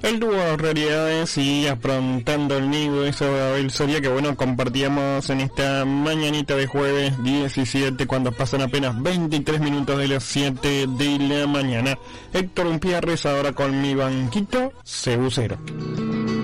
El dúo Realidades y Aprontando el Nido, eso de Abel Soria, que bueno, compartíamos en esta mañanita de jueves 17, cuando pasan apenas 23 minutos de las 7 de la mañana. Héctor Umpierres ahora con Mi Banquito Cebucero.